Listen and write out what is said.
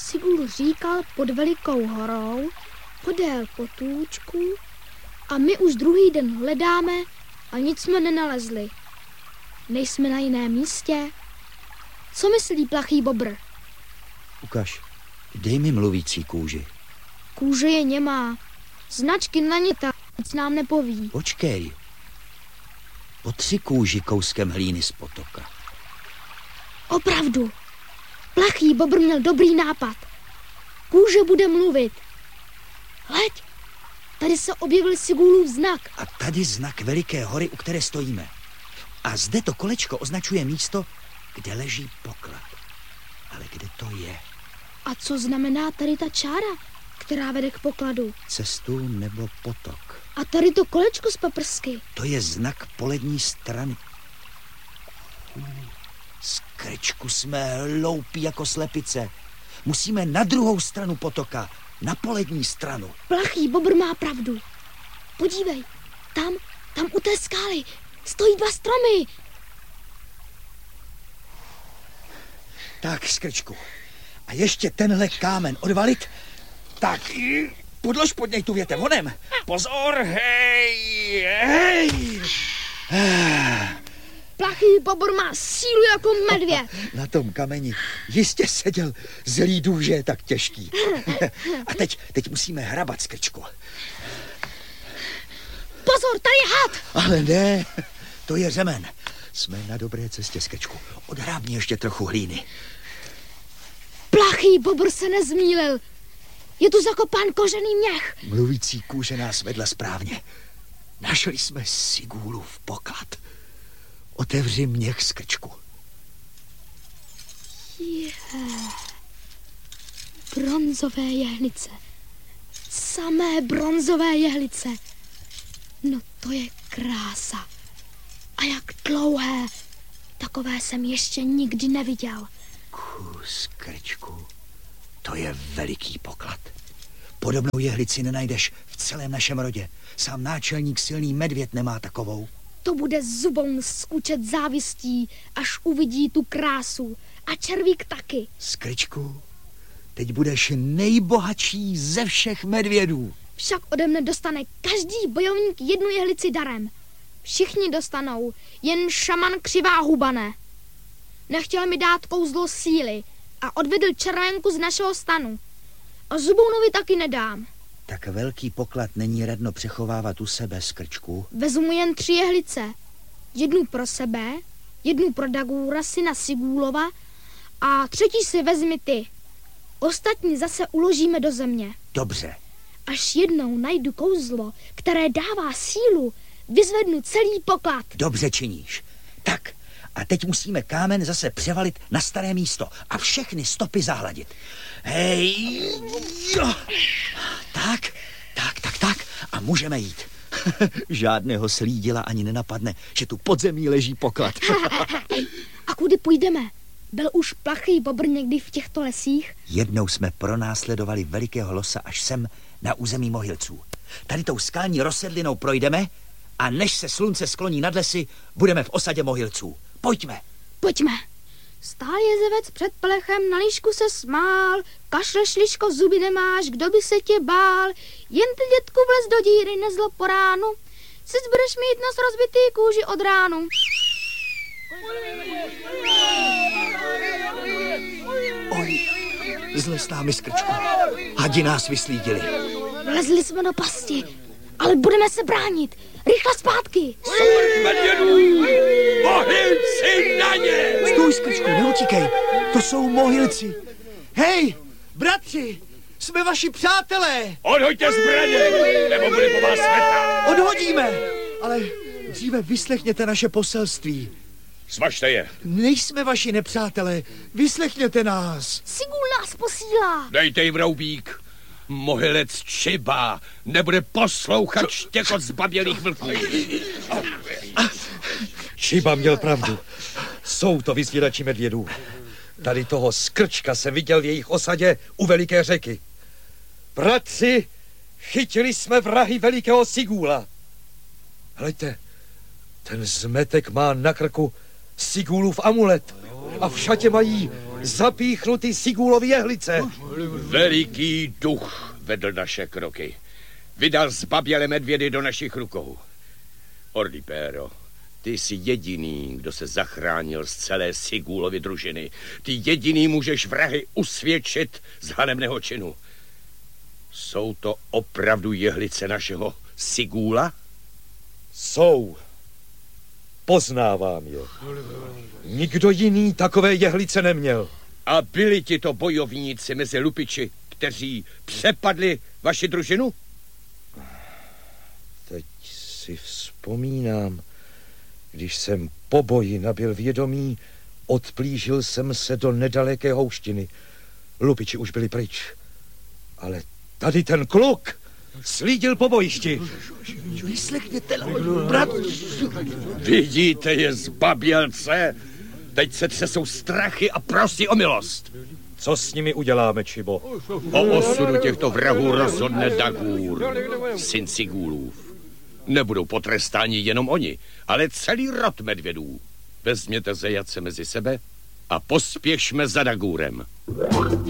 Sigul říkal pod velikou horou, podél potůčku a my už druhý den hledáme a nic jsme nenalezli. Nejsme na jiném místě. Co myslí plachý bobr? Ukaž, dej mi mluvící kůži. Kůže je němá. Značky na ně nic nám nepoví. Počkej. Potři kůži kouskem hlíny z potoka. Opravdu. Plachý bobr měl dobrý nápad. Kůže bude mluvit. Hleď, tady se objevil Sigulův znak. A tady znak veliké hory, u které stojíme. A zde to kolečko označuje místo, kde leží poklad. Ale kde to je? A co znamená tady ta čára, která vede k pokladu? Cestu nebo potok. A tady to kolečko z paprsky. To je znak polední strany. Skrčku, jsme hloupí jako slepice. Musíme na druhou stranu potoka, na polední stranu. Plachý bobr má pravdu. Podívej, tam u té skály stojí 2 stromy. Tak, Skrčku. A ještě tenhle kámen odvalit. Tak, podlož pod něj tu větev honem. Pozor, hej. Plachý bobr má sílu jako medvěd. Na tom kameni jistě seděl zlý důl, že je tak těžký. A teď musíme hrabat, Skrčku. Pozor, tady je had. Ale ne, to je řemen. Jsme na dobré cestě, Skrčku. Odhrábni ještě trochu hlíny. Plachý bobr se nezmýlil. Je tu zakopán kožený měch. Mluvící kůže nás vedla správně. Našli jsme Sigulův poklad. Otevři měch, Skrčku. Bronzové jehlice. Samé bronzové jehlice. No to je krása. A jak dlouhé. Takové jsem ještě nikdy neviděl. Skrčku, to je veliký poklad. Podobnou jehlici nenajdeš v celém našem rodě. Sám náčelník silný medvěd nemá takovou. To bude zubou skučet závistí, až uvidí tu krásu. A červík taky. Skrčku, teď budeš nejbohatší ze všech medvědů. Však ode mne dostane každý bojovník 1 jehlici darem. Všichni dostanou, jen šaman Křivá huba ne. Nechtěl mi dát kouzlo síly a odvedl červenku z našeho stanu. A Zubounovi taky nedám. Tak velký poklad není radno přechovávat u sebe, Skrčku. Vezmu jen 3 jehlice. 1 pro sebe, 1 pro Dagúra, syna Sigúlova a 3 si vezmi ty. Ostatní zase uložíme do země. Dobře. Až jednou najdu kouzlo, které dává sílu, vyzvednu celý poklad. Dobře činíš. Tak, a teď musíme kámen zase převalit na staré místo a všechny stopy zahladit. Hej, jo. Tak. A můžeme jít. Žádného slídila ani nenapadne, že tu pod zemí leží poklad. A kudy půjdeme? Byl už plachý bobr někdy v těchto lesích? Jednou jsme pronásledovali velikého losa až sem na území Mohylců. Tady tou skalní rozsedlinou projdeme a než se slunce skloní nad lesy, budeme v osadě Mohylců. Pojďme. Stál jezevec před plechem, na líšku se smál, kašleš, liško, zuby nemáš, kdo by se tě bál, jen ty, dětku, vlez do díry, nezlo po ránu, si budeš mít nos rozbitý kůži od ránu. Oj, zle s námi, Skrčku. Hadi nás vyslídili. Vlezli jsme do pasti, ale budeme se bránit. Rychle zpátky. Smrt medvědů! Mohylci na ně! Stůj, Skrčku, neutíkej. To jsou Mohylci. Hej, bratři, jsme vaši přátelé. Odhoďte zbraně, nebo bude po vás smeta. Odhodíme, ale dříve vyslechněte naše poselství. Svažte je. Nejsme vaši nepřátelé, vyslechněte nás. Sigul nás posílá. Dejte jim roubík. Mohylec Čiba nebude poslouchat štěkot zbabělých vlků. Čiba měl pravdu. Jsou to vyzvědači medvědů. Tady toho Skrčka jsem viděl v jejich osadě u veliké řeky. Bratři, chytili jsme vrahy velikého Sigúla. Hleďte, ten zmetek má na krku Sigúlův amulet a v šatě mají zapíchnu ty Sigúlovy jehlice. Veliký duch vedl naše kroky. Vydal zbabělé medvědy do našich rukou. Ordipéro, ty jsi jediný, kdo se zachránil z celé Sigúlovy družiny. Ty jediný můžeš vrahy usvědčit z hanebného činu. Jsou to opravdu jehlice našeho Sigúla? Jsou. Poznávám je. Nikdo jiný takové jehlice neměl. A byli ti to bojovníci mezi lupiči, kteří přepadli vaši družinu? Teď si vzpomínám, když jsem po boji nabyl vědomí, odplížil jsem se do nedaleké houštiny. Lupiči už byli pryč. Ale tady ten kluk slídil po bojišti. Vyslechněte, bratře. Vidíte je, zbabělce? Teď se třesou strachy a prosí o milost. Co s nimi uděláme, Čibo? O osudu těchto vrahů rozhodne Dagur, syn Sigúlův. Nebudou potrestáni jenom oni, ale celý rod medvědů. Vezměte zajace mezi sebe a pospěšme za Dagurem.